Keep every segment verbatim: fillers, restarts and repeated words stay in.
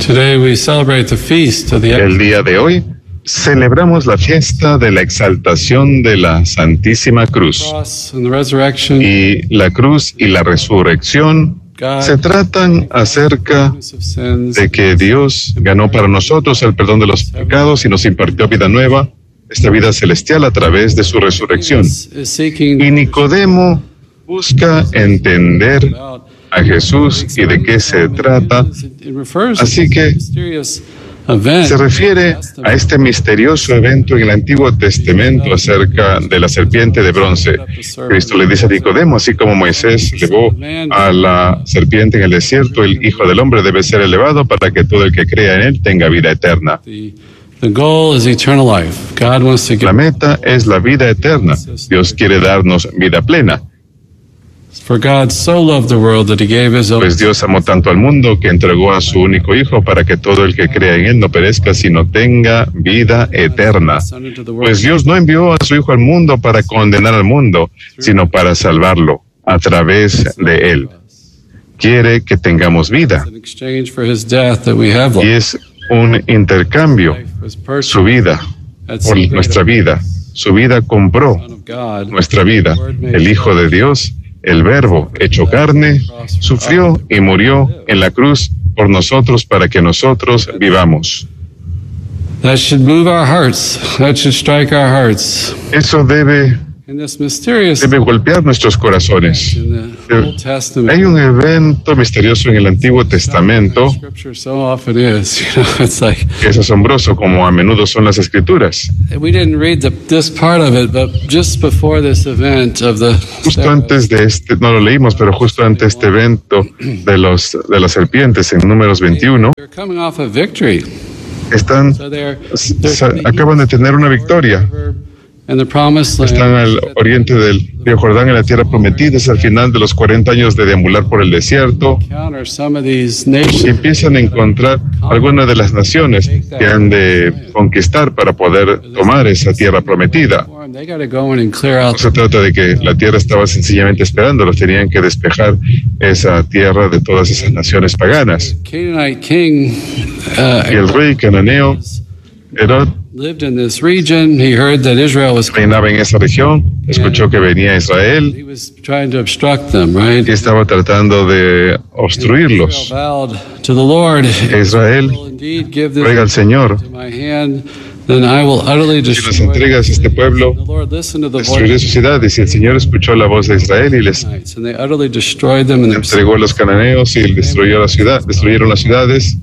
Today we celebrate the feast of the El día de hoy celebramos la fiesta de la exaltación de la Santísima Cruz. cross and the resurrection Y la cruz y la resurrección se tratan acerca of sins. de que Dios ganó para nosotros el perdón de los pecados y nos impartió vida nueva, esta vida celestial a través de su resurrección. Is seeking Y Nicodemo busca entender out a Jesús y de qué se trata. It refers Así to que this mysterious event. se refiere a este misterioso evento en el Antiguo Testamento acerca de la serpiente de bronce. Cristo le dice a Nicodemo, así como Moisés elevó a la serpiente en el desierto, el Hijo del Hombre debe ser elevado para que todo el que crea en él tenga vida eterna. The, the goal is eternal life. God wants to La give. meta es la vida eterna. Dios quiere darnos vida plena, For God so loved the world that he gave his own. pues Dios amó tanto al mundo que entregó a su único Hijo para que todo el que crea en él no perezca, sino tenga vida eterna. Son into the world. Pues Dios no envió a su Hijo al mundo para condenar al mundo, sino para salvarlo a través de él. Quiere que tengamos vida, In exchange for his death that we have y life. es un intercambio. Life was purchased Su vida at por so great nuestra a vida. Su vida compró Son of God. nuestra vida. El Hijo de Dios, el Verbo hecho carne, sufrió y murió en la cruz por nosotros para que nosotros vivamos. That should move our hearts. That should strike our hearts. Eso debe, In this mysterious debe golpear nuestros corazones. in the Old Testament. Hay un evento misterioso en el Antiguo Testamento Scripture so often is, you know, it's like que es asombroso, como a menudo son las Escrituras. we didn't read the, this part of it, but just before this event of the Justo antes de este, no lo leímos, pero justo antes de este evento de, los, de las serpientes en Números veintiuno, they're coming off a victory. están, So they're, sa- acaban de tener una victoria. and the promised land. Están al oriente del río Jordán, en la tierra prometida, es al final de los cuarenta años de deambular por el desierto, Encounter some of these y nations. empiezan a encontrar algunas de las naciones que han de conquistar para poder tomar esa tierra prometida. They got to go in and clear out. No se trata de que la tierra estaba sencillamente esperándolos, tenían que despejar esa tierra de todas esas naciones paganas. Canaanite king Y el uh, rey cananeo, Herod, lived in this region. He heard that Israel was. reinaba en esa región, escuchó que venía Israel He was trying to obstruct them, right? y estaba tratando de Israel obstruirlos. vowed to the Lord, Israel "Will indeed give ruega al this Señor, to my hand, then I will utterly si nos destroy entregas este pueblo, The Lord listened to the destruiré voice sus ciudades. Y el Señor escuchó la voz de Israel y les of the Nights, and they utterly destroyed them. And entregó a los cananeos y destruyó la ciudad, destruyeron las ciudades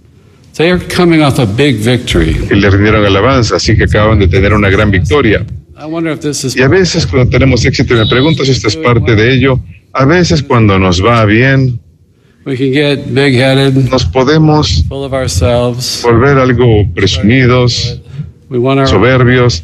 they are coming off a big victory. y le rindieron alabanza, así que acaban de tener una gran victoria. I wonder if this is Y a veces cuando tenemos éxito, y me pregunto si esto es parte de ello, a veces cuando nos va bien, we can get big-headed, nos podemos full of ourselves. volver algo presumidos, We want our soberbios,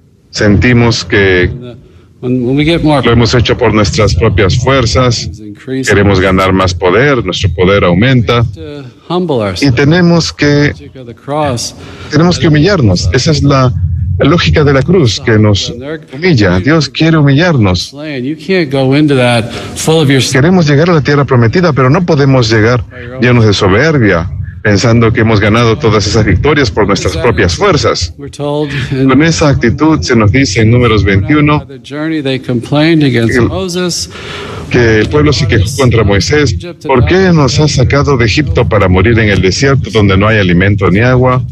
sentimos que when, when we get more lo hemos hecho por nuestras propias fuerzas, increase, queremos ganar más poder, nuestro poder aumenta to humble y ourselves. tenemos que, Magic of the cross. tenemos que humillarnos. Esa es la, la lógica de la cruz, que nos humilla. Dios quiere humillarnos. Slain. You can't go into that full of yourself. Queremos llegar a la tierra prometida, pero no podemos llegar llenos de soberbia, pensando que hemos ganado todas esas victorias por nuestras propias fuerzas. We're told in Con esa actitud se nos dice en Números veintiuno the journey they complained against Moses. que el pueblo se quejó contra Moisés. ¿Por qué nos has sacado de Egipto para morir en el desierto donde no hay alimento ni agua?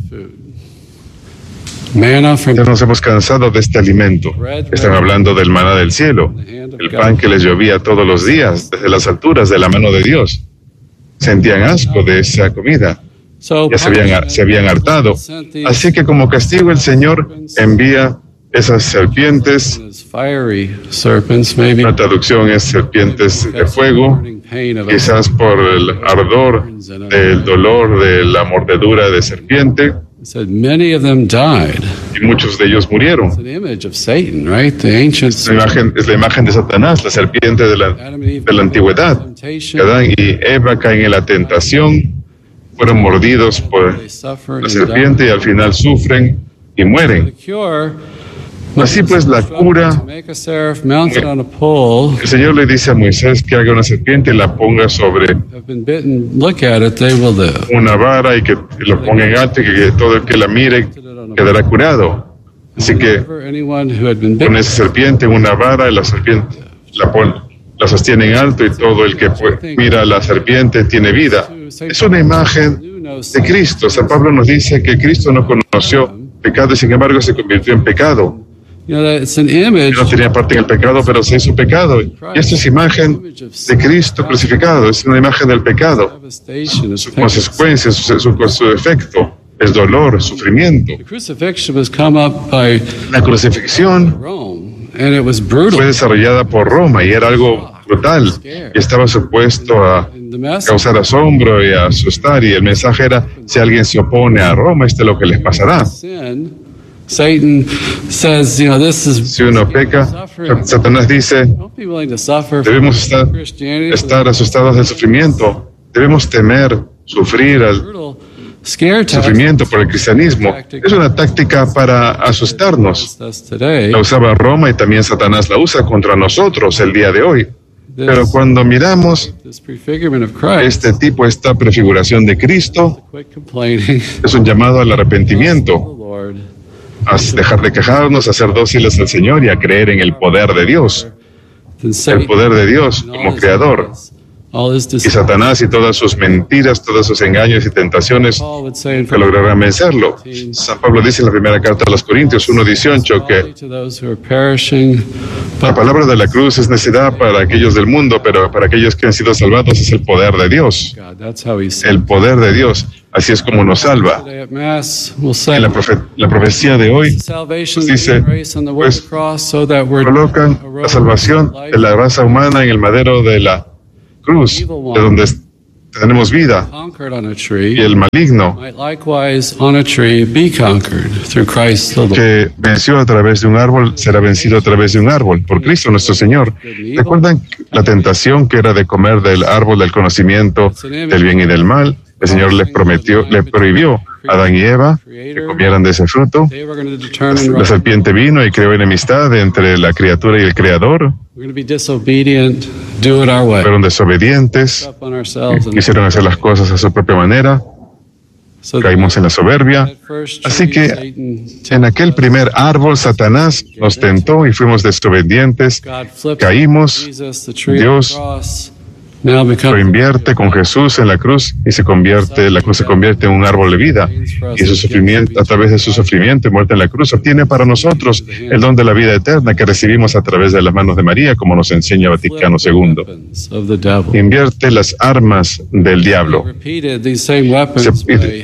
Manna from Ya nos hemos cansado de este alimento. Están hablando del maná del cielo, el pan que les llovía todos los días desde las alturas de la mano de Dios. Sentían asco de esa comida, so ya se habían, se habían hartado. Así que como castigo el Señor envía esas serpientes. fiery serpents, maybe Una traducción es serpientes de fuego, quizás por el ardor del dolor de la mordedura de serpiente, said many of them died. y muchos de ellos murieron. It's an image of Satan, right? The ancient La imagen, es la imagen de Satanás, la serpiente de la, Adam and Eve de la antigüedad. temptation. Adán y Eva caen en la tentación, fueron mordidos por They suffer la and serpiente y al final sufren y die. mueren. The cure Así pues, la cura, Make a seraph mounted on a pole. el Señor le dice a Moisés que haga una serpiente y la ponga sobre Have been bitten. Look at it; they will live. una vara y que lo ponga en alto y que todo el que la mire quedará curado. Así que Whenever anyone who had been con bitten esa serpiente en una vara y la serpiente la, pone, la sostiene en alto y todo el que pu- mira a la serpiente tiene vida. Es una imagen de Cristo. San Pablo nos dice que Cristo no conoció pecado y sin embargo se convirtió en pecado. You know, that it's an image. Él no tenía parte en el pecado, pero se hizo pecado. Y esta es imagen de Cristo crucificado, es una imagen del pecado. Devastation, its Su consecuencia, su, su, su efecto es dolor, sufrimiento. The crucifixion was come up by La crucifixión Rome, and it was fue brutal. desarrollada por Roma y era algo brutal y estaba supuesto a And the message causar asombro y a asustar, y el mensaje era: si alguien se opone a Roma, esto es lo que les pasará. sin, Satan says, you know, this is Si uno peca, Satanás dice: don't be willing to suffer for debemos estar, Christianity. estar asustados del sufrimiento, debemos temer, sufrir al Brutal scare tactic sufrimiento por el cristianismo. Es una táctica para asustarnos. against us today. La usaba Roma y también Satanás la usa contra nosotros el día de hoy. Pero cuando miramos This prefigurement of Christ, este tipo, esta prefiguración de Cristo, quit complaining. es un llamado al The arrepentimiento, Lord. a dejar de quejarnos, a ser dóciles al Señor y a creer en el poder de Dios, Then el Satan poder de Dios and all como his creador. lies, all his Y deceit. Satanás y todas sus mentiras, todos sus engaños y tentaciones Paul would say in que lograrán vencerlo. San Pablo dice en la primera carta a los Corintios uno dieciocho que to those who are perishing, la but palabra de la cruz es necesidad para aquellos del mundo, pero para aquellos que han sido salvados es el poder de Dios. God, that's how he said. El poder de Dios, así es como nos salva. Today at Mass, we'll say En la, profe- la profecía de hoy salvation dice, and grace on the wood pues, cross, so that we're colocan la salvación de la raza humana en el madero de la cruz, de donde es- tenemos vida, conquered on a y tree, el maligno might likewise on a tree be conquered through Christ the Lord. que venció a través de un árbol será vencido a través de un árbol, por Cristo nuestro Señor. ¿Recuerdan la tentación que era de comer del árbol del conocimiento del bien y del mal? El Señor les prometió, le prohibió a Adán y Eva que comieran de ese fruto. Today we're going to determine La right. serpiente vino y creó enemistad entre la criatura y el Creador. We're going to be disobedient, do it our way, Fueron desobedientes, up on ourselves, and quisieron hacer las cosas a su propia manera, so caímos en la soberbia. that first Así tree, que Satan en aquel primer árbol Satanás nos tentó y fuimos desobedientes, God flipped caímos. Jesus, the tree Dios of the cross, now lo becomes invierte con Jesús en la cruz y se convierte, la cruz se convierte en un árbol de vida, y su sufrimiento, a través de su sufrimiento y muerte en la cruz, obtiene para nosotros el don de la vida eterna que recibimos a través de las manos de María, como nos enseña Vaticano segundo. weapons of the devil. Invierte las armas del diablo. Repeated these same weapons Se- by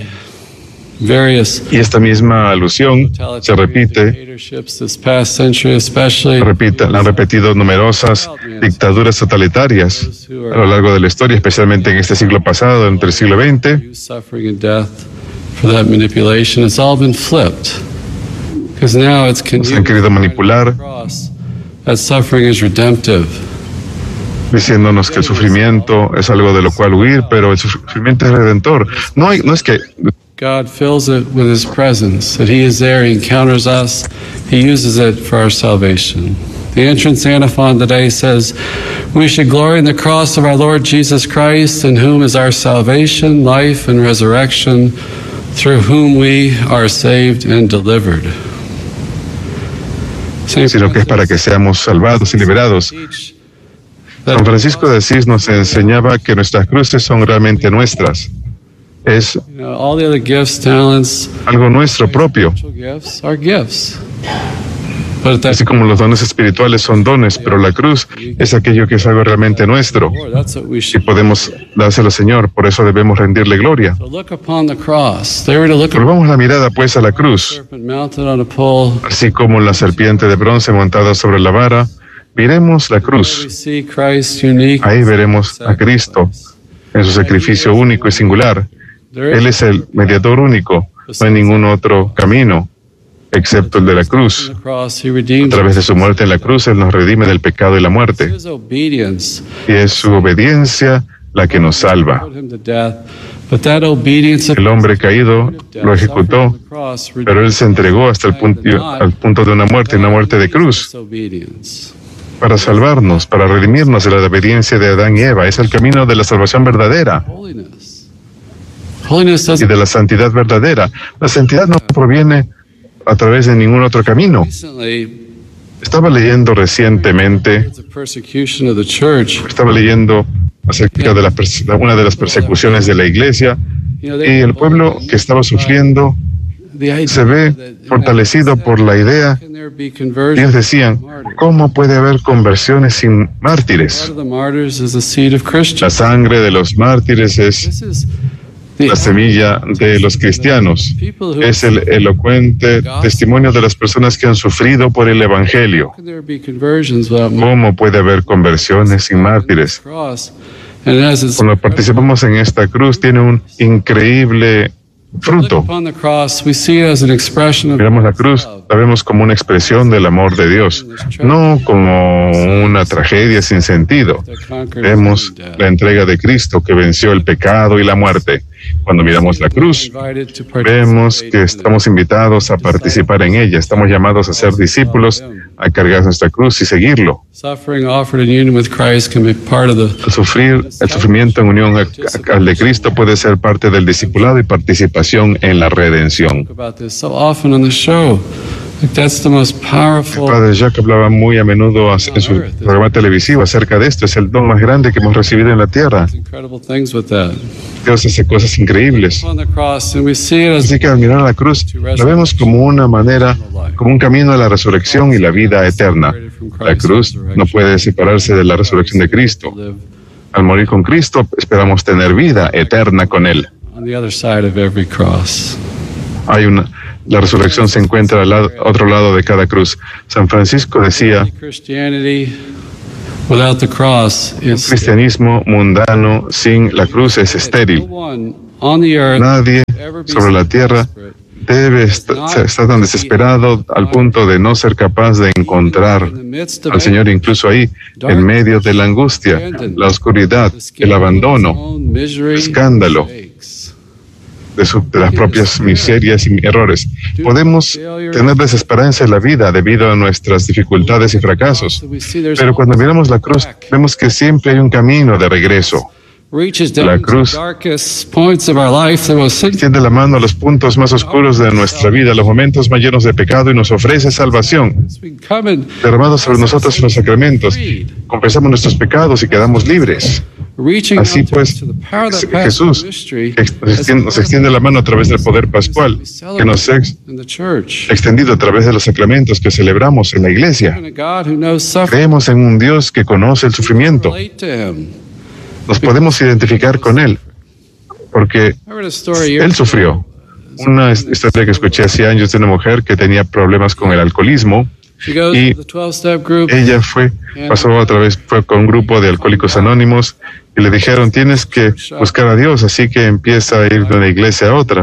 various Y esta misma alusión se totalitarian repite, dictatorships this past century, especially repite, la han repetido numerosas dictaduras totalitarias a lo largo de la historia, especialmente en este siglo pasado, entre el siglo veinte. use suffering and death for that manipulation. It's all been flipped because now it's Nos han querido manipular, cross. That suffering is redemptive. diciéndonos que el sufrimiento es algo de lo cual huir, pero el sufrimiento es redentor. No hay, no es que God fills it with His presence, that He is there, He encounters us, He uses it for our salvation. The entrance antiphon today says, we should glory in the cross of our Lord Jesus Christ, in whom is our salvation, life, and resurrection, through whom we are saved and delivered. Saint sino que es para que seamos salvados y liberados. teach that San Francisco de Asís nos enseñaba que nuestras cruces son realmente nuestras. Es you know, all the other gifts, talents, algo nuestro propio. spiritual gifts are gifts. But that's Así como los dones espirituales son dones, pero la cruz es aquello que es algo realmente nuestro that's what we y should podemos dárselo al Señor. Por eso debemos rendirle gloria. So look upon the cross. They were to look upon Volvamos la mirada pues a la the cruz, serpent mounted on a pole. así como la serpiente de bronce montada sobre la vara. Miremos la There we cruz. see Christ unique. Ahí veremos a Cristo en su sacrificio único y singular. There Él is es el mediador único. No hay ningún otro camino excepto el de la cruz. on the cross. He A redeemed través de su muerte en la cruz, Él nos redime del pecado y la muerte. His obedience Y es su obediencia la que nos salva. put him to death But that obedience of El hombre caído lo ejecutó, pero él se entregó hasta el punto, al punto de una muerte, una muerte de cruz, para salvarnos, para redimirnos de la obediencia de Adán y Eva. Es el camino de la salvación verdadera y de la santidad verdadera. La santidad no proviene a través de ningún otro camino. Estaba leyendo recientemente, estaba leyendo acerca de la, una de las persecuciones de la iglesia, y el pueblo que estaba sufriendo se ve fortalecido por la idea. Ellos decían, ¿cómo puede haber conversiones sin mártires? La sangre de los mártires es la semilla de los cristianos. Es el elocuente testimonio de las personas que han sufrido por el Evangelio. ¿Cómo puede haber conversiones sin mártires? Cuando participamos en esta cruz, tiene un increíble fruto. Miramos la cruz, la vemos como una expresión del amor de Dios, no como una tragedia sin sentido. Vemos la entrega de Cristo que venció el pecado y la muerte. Cuando miramos la cruz, vemos que estamos invitados a participar en ella. Estamos llamados a ser discípulos, a cargar nuestra cruz y seguirlo. El sufrir, el sufrimiento en unión al de Cristo puede ser parte del discipulado y participación en la redención. El padre Jacques hablaba muy a menudo en su programa televisivo acerca de esto. Es el don más grande que hemos recibido en la tierra. Dios hace cosas increíbles. Así que al mirar la cruz, la vemos como una manera, como un camino a la resurrección y la vida eterna. La cruz no puede separarse de la resurrección de Cristo. Al morir con Cristo, esperamos tener vida eterna con Él. Hay una... La resurrección se encuentra al lado, otro lado de cada cruz. San Francisco decía, un cristianismo mundano sin la cruz es estéril. Nadie sobre la tierra debe estar, estar tan desesperado al punto de no ser capaz de encontrar al Señor incluso ahí, en medio de la angustia, la oscuridad, el abandono, el escándalo. De, su, de las propias miserias y errores. Podemos tener desesperanza en la vida debido a nuestras dificultades y fracasos, pero cuando miramos la cruz, vemos que siempre hay un camino de regreso. La cruz extiende la mano a los puntos más oscuros de nuestra vida, a los momentos más llenos de pecado, y nos ofrece salvación. Derramados sobre nosotros los sacramentos, confesamos nuestros pecados y quedamos libres. Así pues, Jesús nos extiende la mano a través del poder pascual que nos ha extendido a través de los sacramentos que celebramos en la iglesia. Creemos en un Dios que conoce el sufrimiento. Nos podemos identificar con Él, porque Él sufrió. Una historia que escuché hace años de una mujer que tenía problemas con el alcoholismo, y ella fue, pasó a través, fue con un grupo de alcohólicos anónimos, y le dijeron, tienes que buscar a Dios, así que empieza a ir de una iglesia a otra.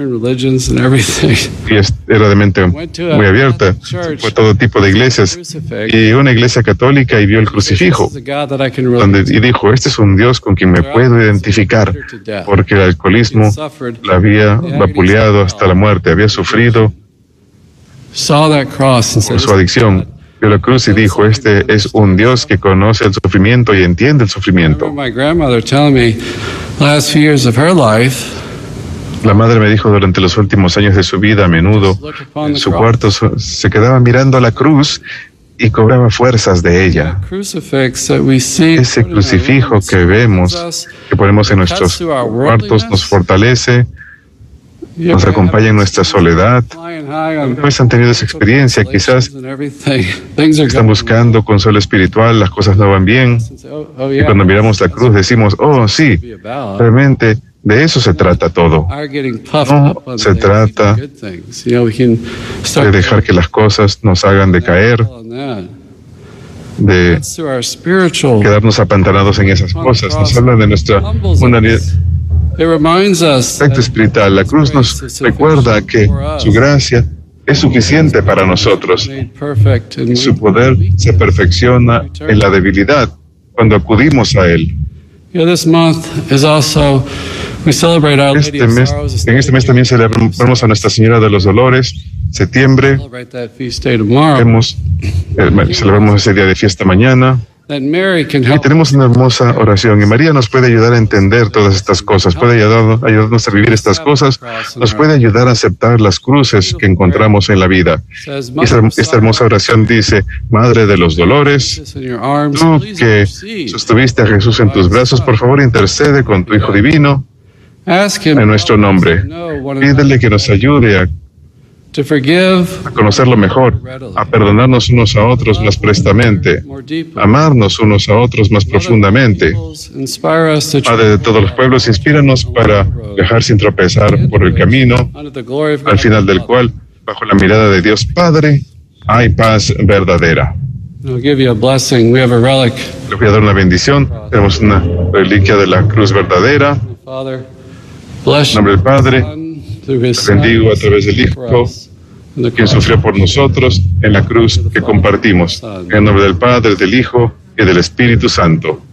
Y era de mente muy abierta, fue todo tipo de iglesias, y una iglesia católica, y vio el crucifijo, donde, y dijo, este es un Dios con quien me puedo identificar, porque el alcoholismo la había vapuleado hasta la muerte, había sufrido por su adicción. Vio la cruz y dijo, este es un Dios que conoce el sufrimiento y entiende el sufrimiento. La madre me dijo durante los últimos años de su vida, a menudo, en su cuarto se quedaba mirando a la cruz y cobraba fuerzas de ella. Ese crucifijo que vemos, que ponemos en nuestros cuartos, nos fortalece, nos acompaña en nuestra soledad. ¿No han tenido esa experiencia? Quizás están buscando consuelo espiritual, las cosas no van bien. Y cuando miramos la cruz decimos, oh sí, realmente de eso se trata todo. No se trata de dejar que las cosas nos hagan decaer, de quedarnos apantanados en esas cosas. Nos habla de nuestra mundanidad. Aspecto espiritual. La cruz nos recuerda que su gracia es suficiente para nosotros. Su poder se perfecciona en la debilidad cuando acudimos a Él. We celebrate Our Lady Este of mes, Sorrows. en este mes también celebramos a Nuestra Señora de los Dolores. Septiembre, Celebrate that feast day tomorrow. hemos, eh, celebramos ese día de fiesta mañana. That Mary can Y help tenemos una hermosa oración. Y María nos puede ayudar a entender todas estas cosas, puede ayudar, ayudarnos a vivir estas cosas, nos puede ayudar a aceptar las cruces que encontramos en la vida. says, Y esta, esta hermosa oración dice: Madre de los dolores, Jesus in your arms, tú please que intercede. sostuviste a Jesús en tus brazos, por favor intercede con tu Hijo Divino Ask him en nuestro nombre. to know one Pídele another, que nos ayude a to forgive a conocerlo mejor, a perdonarnos unos a otros más prestamente, more deeply. amarnos unos a otros más profundamente. Inspire us to Padre de todos los pueblos, inspíranos para viajar sin tropezar por el camino, under the glory of al God. final del cual, bajo la mirada de Dios Padre, hay paz verdadera. I'll give you a blessing. We have a relic. Le voy a dar una bendición. Tenemos una reliquia de la cruz verdadera. Father, bless En nombre del Padre, Son, through his te bendigo a través del for Hijo, us, and the quien sufrió por nosotros en la cruz que compartimos. En nombre del Padre, del Hijo y del Espíritu Santo.